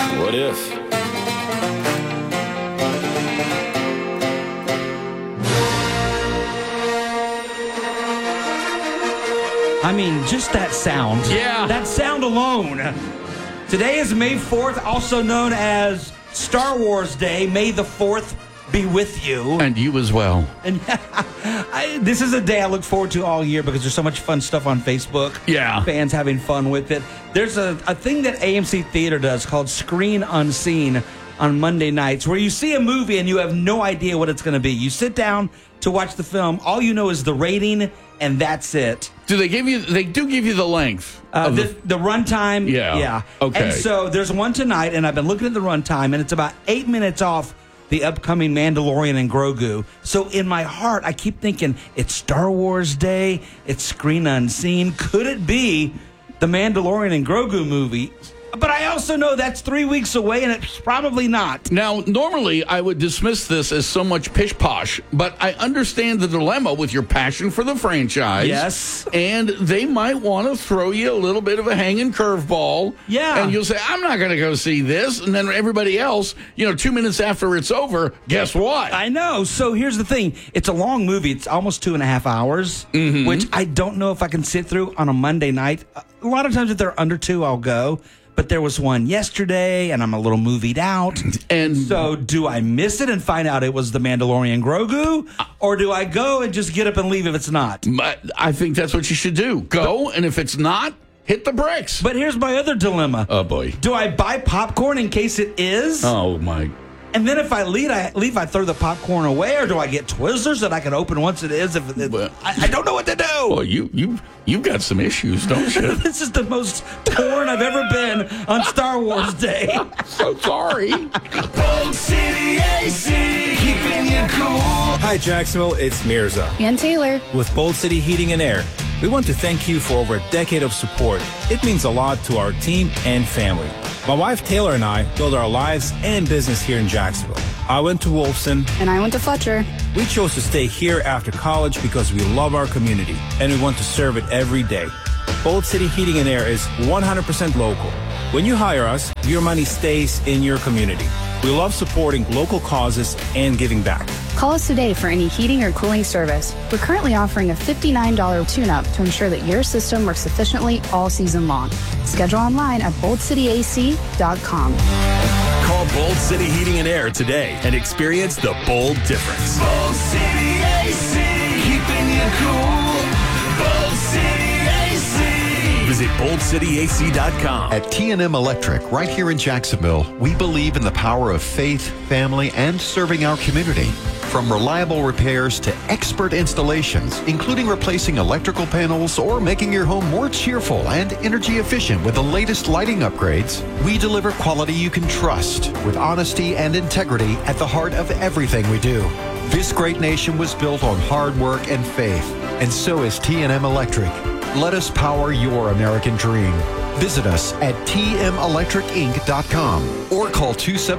What if? I mean, just that sound. Yeah. That sound alone. Today is May 4th, also known as Star Wars Day. May the 4th be with you. And you as well. And this is a day I look forward to all year because there's so much fun stuff on Facebook. Yeah. Fans having fun with it. There's a thing that AMC Theater does called Screen Unseen on Monday nights where you see a movie and you have no idea what it's going to be. You sit down to watch the film. All you know is the rating, and that's it. Do they give you? They do give you the length. Of the runtime. Yeah. Okay. And so there's one tonight, and I've been looking at the runtime, and it's about 8 minutes off the upcoming Mandalorian and Grogu. So in my heart, I keep thinking, it's Star Wars Day, it's Screen Unseen. Could it be the Mandalorian and Grogu movie? But I also know that's 3 weeks away, and it's probably not. Now, normally I would dismiss this as so much pish-posh, but I understand the dilemma with your passion for the franchise. Yes. And they might want to throw you a little bit of a hanging curveball. Yeah. And you'll say, I'm not going to go see this. And then everybody else, 2 minutes after it's over, guess what? I know. So here's the thing. It's a long movie. It's almost 2.5 hours, which I don't know if I can sit through on a Monday night. A lot of times if they're under 2, I'll go. But there was one yesterday, and I'm a little movied out. And so do I miss it and find out it was the Mandalorian Grogu? Or do I go and just get up and leave if it's not? I think that's what you should do. Go, and if it's not, hit the bricks. But here's my other dilemma. Oh, boy. Do I buy popcorn in case it is? Oh, my. And then if I leave, I throw the popcorn away, or do I get Twizzlers that I can open once it is? I don't know what to do. Well, you've got some issues, don't you? This is the most torn I've ever been on Star Wars Day. So sorry. Bold City AC, keeping you cool. Hi, Jacksonville. It's Mirza. And Taylor. With Bold City Heating and Air, we want to thank you for over a decade of support. It means a lot to our team and family. My wife Taylor and I build our lives and business here in Jacksonville. I went to Wolfson. And I went to Fletcher. We chose to stay here after college because we love our community and we want to serve it every day. Bold City Heating and Air is 100% local. When you hire us, your money stays in your community. We love supporting local causes and giving back. Call us today for any heating or cooling service. We're currently offering a $59 tune-up to ensure that your system works efficiently all season long. Schedule online at boldcityac.com. Call Bold City Heating and Air today and experience the bold difference. Bold City AC, keeping you cool. Bold City AC. Visit boldcityac.com. At T&M Electric, right here in Jacksonville, we believe in the power of faith, family, and serving our community. From reliable repairs to expert installations, including replacing electrical panels or making your home more cheerful and energy efficient with the latest lighting upgrades, we deliver quality you can trust with honesty and integrity at the heart of everything we do. This great nation was built on hard work and faith, and so is T&M Electric. Let us power your American dream. Visit us at tmelectricinc.com or call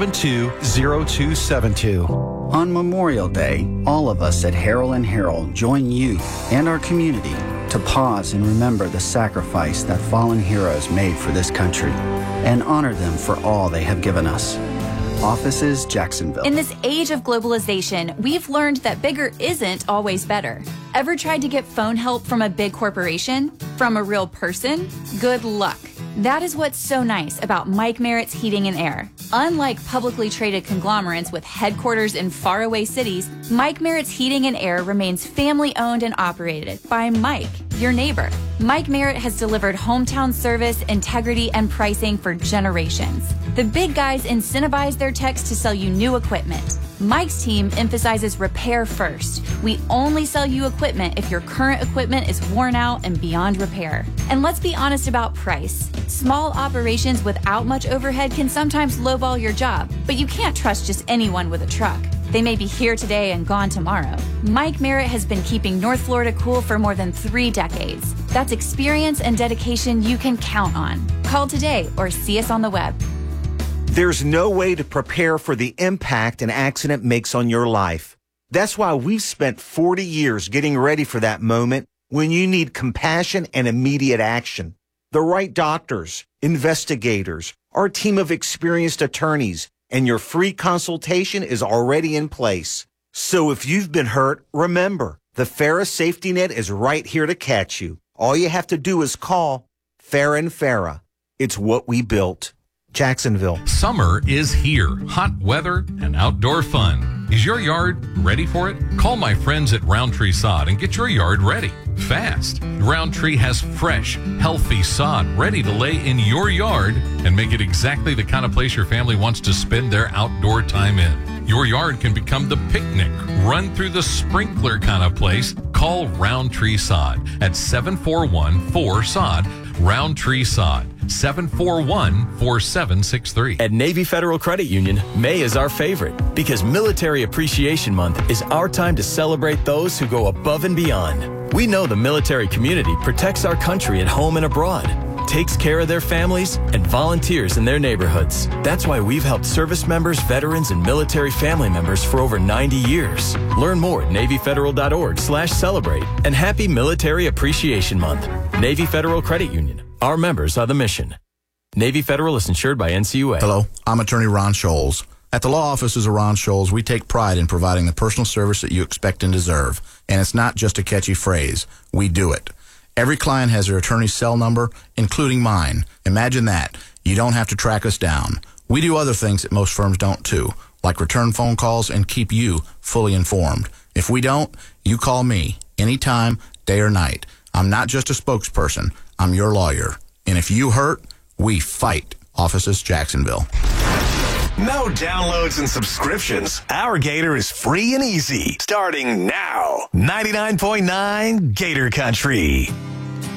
272-0272. On Memorial Day, all of us at Harrell & Harrell join you and our community to pause and remember the sacrifice that fallen heroes made for this country and honor them for all they have given us. Offices, Jacksonville. In this age of globalization, we've learned that bigger isn't always better. Ever tried to get phone help from a big corporation? From a real person? Good luck. That is what's so nice about Mike Merritt's Heating and Air. Unlike publicly traded conglomerates with headquarters in faraway cities, Mike Merritt's Heating and Air remains family-owned and operated by Mike, your neighbor. Mike Merritt has delivered hometown service, integrity, and pricing for generations. The big guys incentivize their techs to sell you new equipment. Mike's team emphasizes repair first. We only sell you equipment if your current equipment is worn out and beyond repair. And let's be honest about price. Small operations without much overhead can sometimes lowball your job, but you can't trust just anyone with a truck. They may be here today and gone tomorrow. Mike Merritt has been keeping North Florida cool for more than 3 decades. That's experience and dedication you can count on. Call today or see us on the web. There's no way to prepare for the impact an accident makes on your life. That's why we've spent 40 years getting ready for that moment when you need compassion and immediate action. the right doctors, investigators, our team of experienced attorneys, and your free consultation is already in place. So if you've been hurt, remember, the Farah Safety Net is right here to catch you. All you have to do is call Farah and Farah. It's what we built. Jacksonville. Summer is here. Hot weather and outdoor fun. Is your yard ready for it? Call my friends at Roundtree Sod and get your yard ready fast. Roundtree has fresh, healthy sod ready to lay in your yard and make it exactly the kind of place your family wants to spend their outdoor time in. Your yard can become the picnic, run through the sprinkler kind of place. Call Roundtree Sod at 741-4SOD. Roundtree Sod, 741-4763. At Navy Federal Credit Union, May is our favorite because Military Appreciation Month is our time to celebrate those who go above and beyond. We know the military community protects our country at home and abroad, takes care of their families, and volunteers in their neighborhoods. That's why we've helped service members, veterans, and military family members for over 90 years. Learn more at NavyFederal.org/celebrate. And happy Military Appreciation Month. Navy Federal Credit Union. Our members are the mission. Navy Federal is insured by NCUA. Hello, I'm attorney Ron Scholes. At the law offices of Ron Scholes, we take pride in providing the personal service that you expect and deserve. And it's not just a catchy phrase. We do it. Every client has their attorney's cell number, including mine. Imagine that. You don't have to track us down. We do other things that most firms don't too, like return phone calls and keep you fully informed. If we don't, you call me anytime, day or night. I'm not just a spokesperson. I'm your lawyer. And if you hurt, we fight. Offices, Jacksonville. No downloads and subscriptions. Our Gator is free and easy. Starting now. 99.9 Gator Country.